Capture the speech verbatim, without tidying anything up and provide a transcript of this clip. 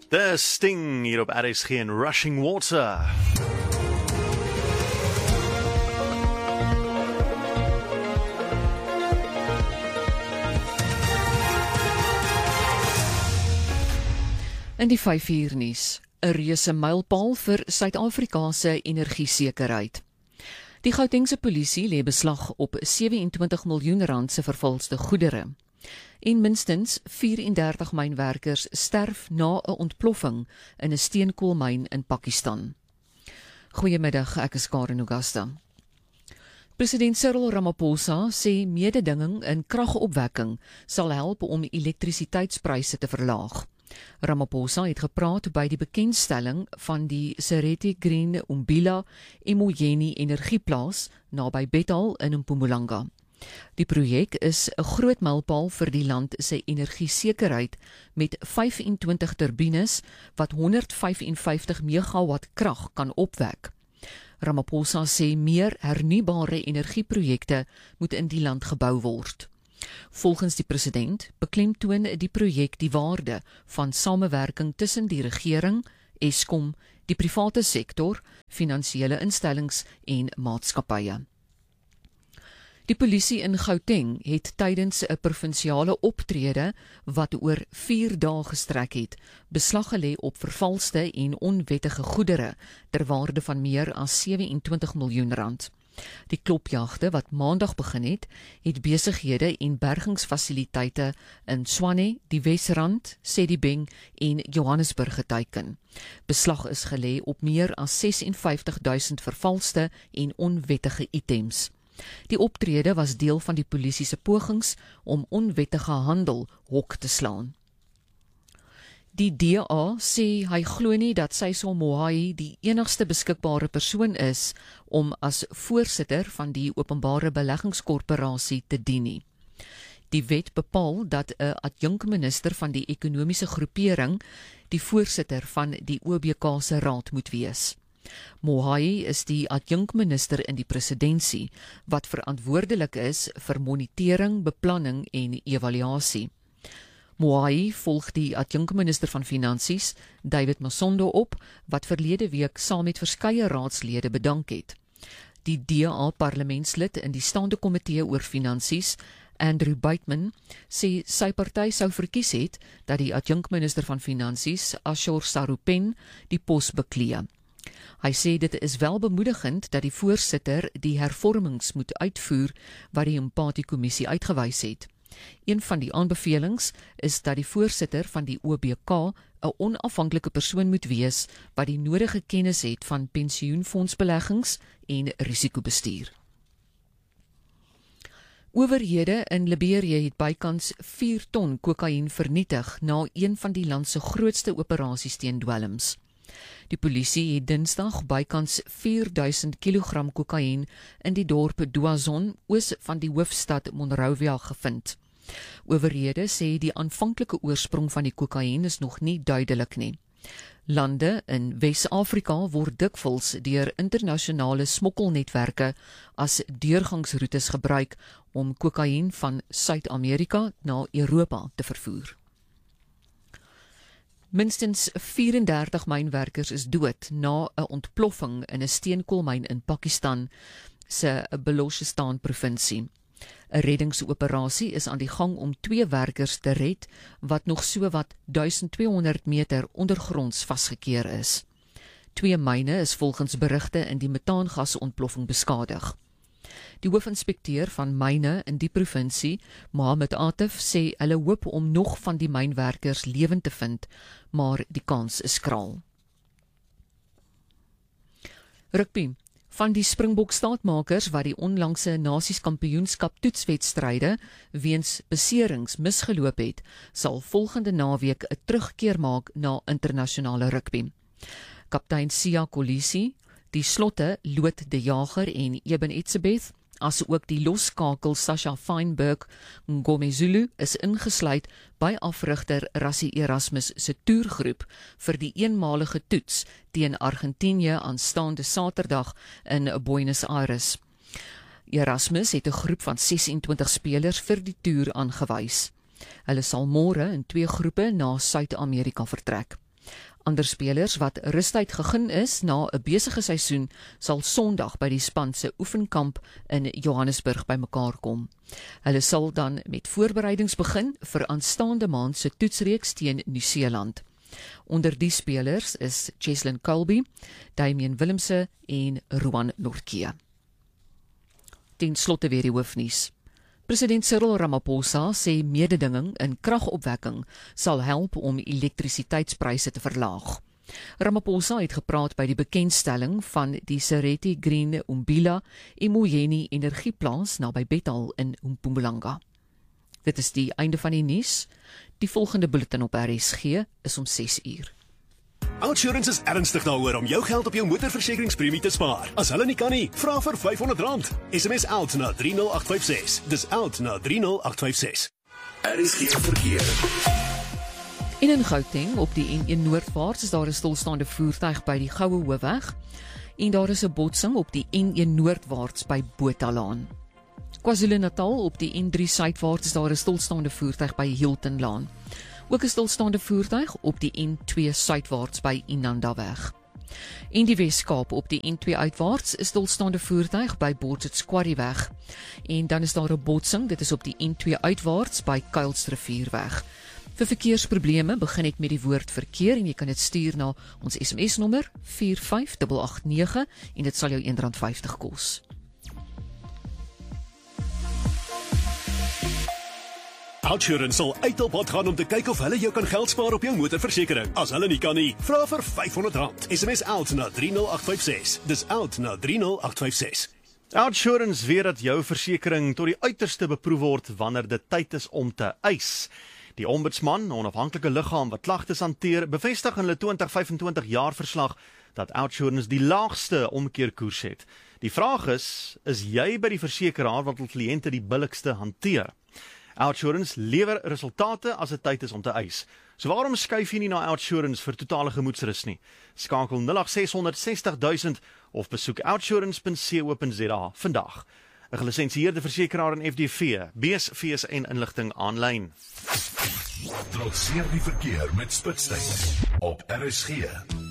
De Sting hier op R S G en Rushing Water. In die vyf uur nuus, 'n reuse mylpaal vir Suid-Afrika se energiesekerheid. Die Gautengse polisie lê beslag op sewe-en-twintig miljoen rand se vervalste goedere. En minstens vyf-en-dertig mynwerkers sterf na 'n ontploffing in 'n steenkoolmyn in Pakistan. Goeiemiddag, ek is Karen Augusta. President Cyril Ramaphosa sê mededinging in kragopwekking sal help om elektrisiteitspryse te verlaag. Ramaphosa het gepraat by die bekendstelling van die Sereti Green Umbila Emoyeni energieplaas naby Bethal in Mpumalanga. Die projek is 'n groot mylpaal vir die land se energiesekerheid met vyf-en-twintig turbines wat honderdvyf-en-vyftig megawatt krag kan opwek. Ramaphosa sê meer hernubare energieprojekte moet in die land gebou word. Volgens die president beklemtoon die projek die waarde van samewerking tussen die regering, Eskom, die private sektor, finansiële instellings en maatskappye. Die polisie in Gauteng het tydens 'n provinsiale optrede wat oor vier dae gestrek het, beslag gelê op vervalste en onwettige goedere ter waarde van meer as sewe-en-twintig miljoen rand. Die klopjagte wat maandag begin het, het besighede en bergingsfasiliteite in Swane, die Wesrand, Sedibeng en Johannesburg geteiken. Beslag is gelê op meer as ses-en-vyftig duisend vervalste en onwettige items. Die optrede was deel van die polisie se pogings om onwettige handel hok te slaan. Die D A sê hy glo nie dat Seiso Moai die enigste beskikbare persoon is om as voorsitter van die Openbare Beleggingskorporasie te dien nie. Die wet bepaal dat 'n adjunkminister van die ekonomiese groepering die voorsitter van die O B K se raad moet wees. Moai is die adjunkminister in die presidentsie wat verantwoordelik is vir monitering, beplanning en evaluasie. Moai volg die adjunkminister van Finansies, David Masondo, op, wat verlede week saam met verskeie raadslede bedank het. Die D A parlementslid in die staande komitee oor Finansies, Andrew Bateman, sê sy party sou verkies het dat die adjunkminister van Finansies, Ashor Sarupen, die pos beklee. Hy sê dit is wel bemoedigend dat die voorsitter die hervormings moet uitvoer wat die Mpati-kommissie uitgewys het. Een van die aanbevelings is dat die voorsitter van die O B K 'n onafhanklike persoon moet wees wat die nodige kennis het van pensioenfondsbeleggings en risikobestuur. Owerhede in Liberië het bykans vier ton kokain vernietig na een van die land se grootste operasies teen dwelms. Die polisie het Dinsdag bykans vier duisend kilogram kokain in die dorp Douazon, oos van die hoofstad Monrovia gevind. Owerhede sê die aanvanklike oorsprong van die kokain is nog nie duidelik nie. Lande in Wes-Afrika word dikwels deur internasionale smokkelnetwerke as deurgangsroetes gebruik om kokain van Suid-Amerika na Europa te vervoer. Minstens vyf-en-dertig mynwerkers is dood na 'n ontploffing in 'n steenkoolmyn in Pakistan se Balochistan provinsie. 'n Reddingsoperasie is aan die gang om twee werkers te red wat nog sowat duisend tweehonderd meter ondergronds vasgekeer is. Twee myne is volgens berigte in die metaangasontploffing beskadig. Die hoofinspekteur van myne in die provinsie, Mohammed Atif, sê hulle hoop om nog van die mynwerkers lewend te vind, maar die kans is skraal. Rugby. Van die Springbok staatmakers wat die onlangse Nasieskampioenskap toetswedstryde weens beserings misgeloop het, sal volgende naweek 'n terugkeer maak na internasionale rugby. Kaptein Siya Kolisi, die slotte Loot de Jager en Eben Etzebeth, as ook die loskakel Sasha Feinberg Ngomezulu is ingesluit by afrigter Rassie Erasmus se toergroep vir die eenmalige toets teen Argentinië aanstaande Saterdag in Buenos Aires. Erasmus het 'n groep van ses-en-twintig spelers vir die toer aangewys. Hulle sal môre in twee groepe na Suid-Amerika vertrek. Ander spelers wat rustyd gegee is na 'n besige seisoen sal Sondag by die span se oefenkamp in Johannesburg bymekaar kom. Hulle sal dan met voorbereidings begin vir aanstaande maand se toetsreeks teen Nieu-Seeland. Onder die spelers is Cheslin Kolbe, Damian Willemse en Rowan Nortje. Ten slotte weer die hoofnuus. President Cyril Ramaphosa sê mededinging in kragopwekking sal help om elektrisiteitspryse te verlaag. Ramaphosa het gepraat by die bekendstelling van die Sereti Green Umbila Emoyeni energieplaas naby Bethal in Mpumalanga. Dit is die einde van die nuus. Die volgende bulletin op R S G is om ses uur. OUTsurance is ernstig daaroor om jou geld op jou motorversekeringspremie te spaar. As hulle nie kan nie, vra vir vyf honderd rand. S M S OUT na drie nul agt vyf ses. Dis OUT na drie nul agt vyf ses. R S G verkeer. In in Gauteng op die N een noordwaarts is daar 'n stilstaande voertuig by die Goue Hoofweg en daar is 'n botsing op die N een noordwaarts by Bothalaan. KwaZulu-Natal op die N drie suidwaarts is daar 'n stilstaande voertuig by Hiltonlaan. Ook 'n stilstaande voertuig op die N twee suidwaarts by Inandaweg. In die Weskaap op die N twee uitwaarts is stilstaande voertuig by Botsits Quarrieweg. En dan is daar 'n botsing, dit is op die N twee uitwaarts by Kuilsrivierweg. Vir verkeersprobleme begin ek met die woord verkeer en jy kan dit stuur na ons S M S nommer vier vyf agt agt nege en dit sal jou een rand vyftig kos. OUTsurance sal uit op pad gaan om te kyk of hulle jou kan geld spaar op jou motorversekering. As hulle nie kan nie, vra vir vyf honderd rand. S M S OUT na drie nul agt vyf ses. Dis OUT na drie nul agt vyf ses. OUTsurance weet dat jou versekering tot die uiterste beproef word wanneer dit tyd is om te eis. Die ombudsman, 'n onafhanklike liggaam wat klagtes hanteer, bevestig in hulle twintig vyfentwintig jaar verslag dat OUTsurance die laagste omkeerkoers het. Die vraag is, is jy by die versekeraar wat hul kliënte die billikste hanteer? OUTsurance lewer resultate as dit tyd is om te eis. So waarom skuif jy nie na OUTsurance vir totale gemoedsrus nie? Skakel nul agt ses honderd sestig duisend of besoek outsurance punt co punt za vandag. 'n Gelisensieerde versekeraar in F D V, Bees, Fees en inligting aanlyn. Trotseer die verkeer met Spitstyd op R S G.